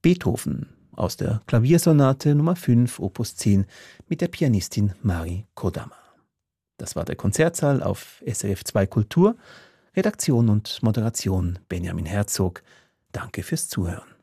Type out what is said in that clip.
Beethoven aus der Klaviersonate Nummer 5 Opus 10 mit der Pianistin Mari Kodama. Das war der Konzertsaal auf SRF 2 Kultur. Redaktion und Moderation Benjamin Herzog. Danke fürs Zuhören.